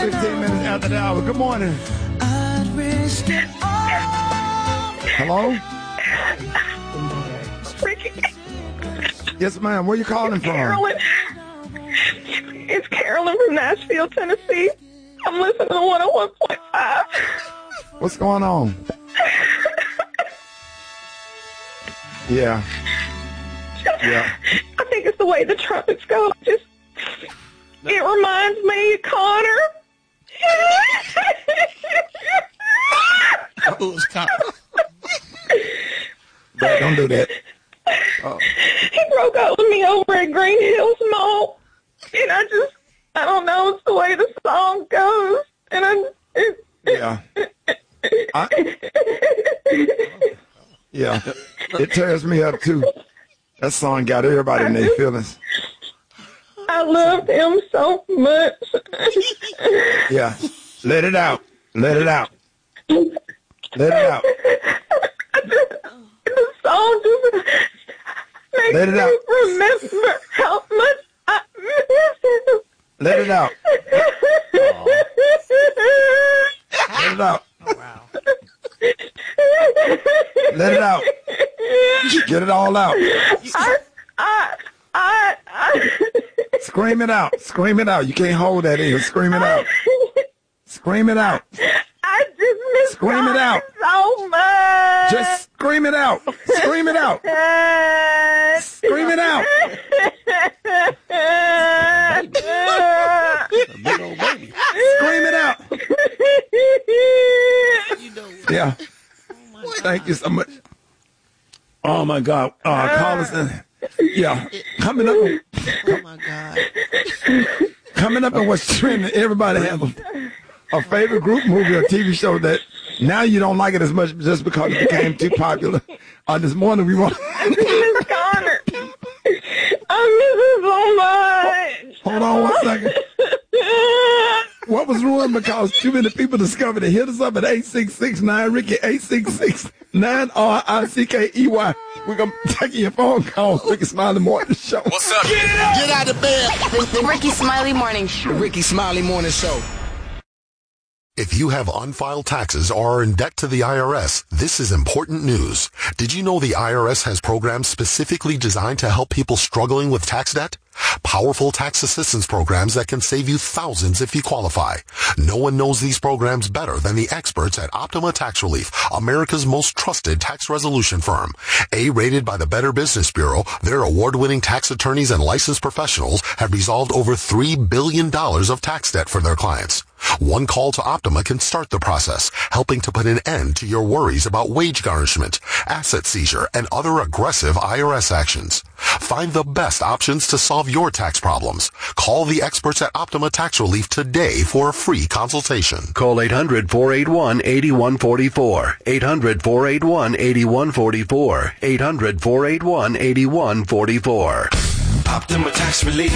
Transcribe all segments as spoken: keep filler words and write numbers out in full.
fifteen minutes after the hour. Good morning. Hello? Ricky. Yes, ma'am. Where you calling from? Carolyn. It's Carolyn from Nashville, Tennessee. I'm listening to one oh one point five. What's going on? Yeah. Yeah. I think it's the way the trumpets go. Just, it reminds me of Connor. Who's Connor? Brad, don't do that. Oh. He broke up with me over at Green Hills Mall. And I just, I don't know, it's the way the song goes. And I, it, yeah. I, yeah. It tears me up, too. That song got everybody in their feelings. I loved him so much. Yeah. Let it out. Let it out. Let it out. The song just makes Let it me out. remember how much I miss him. Let it out. Let it out. Oh, wow. Let it out. Get it all out. I, I, I, I, Scream it out. Scream it out. You can't hold that in. Scream it out. Scream it out. I just miss Scream it out. so much. Just scream it out. Scream it out. Scream it out. Big old baby. Scream it out. You know what? Yeah. Thank you so much. Oh, my God. Uh, call us in. Yeah. Coming up. Oh, my God. Coming up on what's trending. Everybody have a, a favorite group movie or T V show that now you don't like it as much just because it became too popular. Uh, this morning we want. I miss Connor. I miss him so much. Hold on one second. What was ruined because too many people discovered it. Hit us up at eight six six nine Ricky, eight six six nine R I C K E Y. We're going to take your phone call. Ricky Smiley Morning Show. What's up? Get it up. Get out of bed. The, the Ricky Smiley Morning Show. The Ricky Smiley Morning Show. If you have unfiled taxes or are in debt to the I R S, this is important news. Did you know the I R S has programs specifically designed to help people struggling with tax debt? Powerful tax assistance programs that can save you thousands if you qualify. No one knows these programs better than the experts at Optima Tax Relief, America's most trusted tax resolution firm. A-rated by the Better Business Bureau, their award-winning tax attorneys and licensed professionals have resolved over three billion dollars of tax debt for their clients. One call to Optima can start the process, helping to put an end to your worries about wage garnishment, asset seizure, and other aggressive I R S actions. Find the best options to solve your tax problems. Call the experts at Optima Tax Relief today for a free consultation. Call eight hundred, four eight one, eight one four four. eight hundred, four eight one, eight one four four. eight hundred, four eight one, eight one four four. Optima Tax Relief.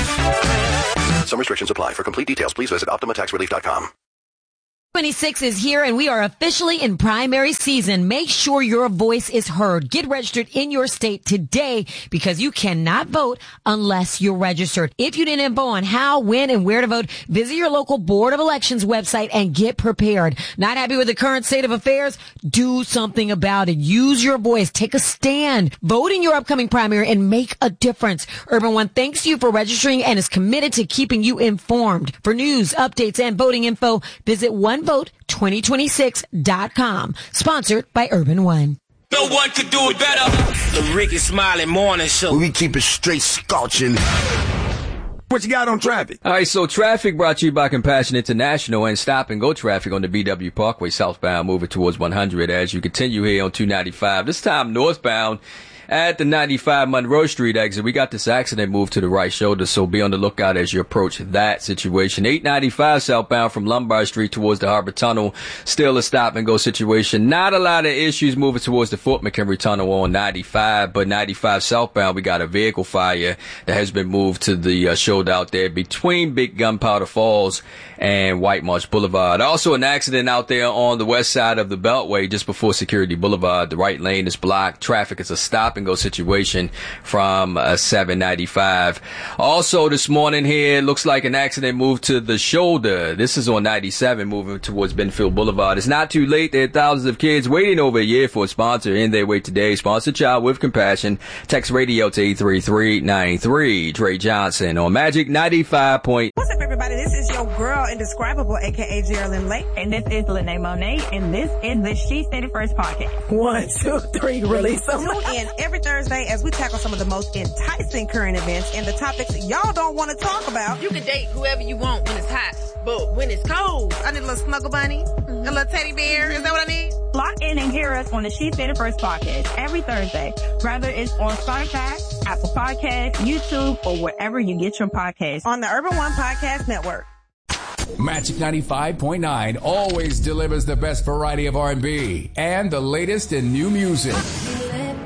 Some restrictions apply. For complete details, please visit optima tax relief dot com. twenty-six is here and we are officially in primary season. Make sure your voice is heard. Get registered in your state today because you cannot vote unless you're registered. If you need info on how, when, and where to vote, visit your local Board of Elections website and get prepared. Not happy with the current state of affairs? Do something about it. Use your voice. Take a stand. Vote in your upcoming primary and make a difference. Urban One thanks you for registering and is committed to keeping you informed. For news, updates, and voting info, visit one vote twenty twenty-six dot com. Sponsored by Urban One. No one could do it better. The Ricky Smiley Morning Show. We keep it straight scorching. What you got on traffic? All right, so traffic brought to you by Compassion International and stop and go traffic on the B W Parkway southbound moving towards one hundred as you continue here on two ninety-five. This time northbound at the ninety-five Monroe Street exit. We got this accident moved to the right shoulder, so be on the lookout as you approach that situation. eight ninety-five southbound from Lombard Street towards the Harbor Tunnel. Still a stop and go situation. Not a lot of issues moving towards the Fort McHenry Tunnel on ninety-five, but ninety-five southbound, we got a vehicle fire that has been moved to the uh, shoulder out there between Big Gunpowder Falls and White Marsh Boulevard. Also an accident out there on the west side of the Beltway just before Security Boulevard. The right lane is blocked. Traffic is a stop and go situation from uh, seven ninety-five. Also this morning here, it looks like an accident moved to the shoulder. This is on ninety-seven moving towards Benfield Boulevard. It's not too late. There are thousands of kids waiting over a year for a sponsor in their way today. Sponsor child with compassion. Text radio to eight three three nine three. Dre Johnson on Magic ninety-five point. What's up, everybody? This is your girl Indescribable, a k a. Geraldine Lake. And this is Lene Monet, and this is the She Said It First podcast. One, two, three, release them. Tune in every Thursday as we tackle some of the most enticing current events and the topics y'all don't want to talk about. You can date whoever you want when it's hot, but when it's cold, I need a little snuggle bunny, mm-hmm. a little teddy bear. Is that what I need? Lock in and hear us on the She Said It First podcast every Thursday, whether it's on Spotify, Apple Podcasts, YouTube, or wherever you get your podcasts. On the Urban One Podcast Network. Magic ninety-five point nine always delivers the best variety of R and B and the latest in new music.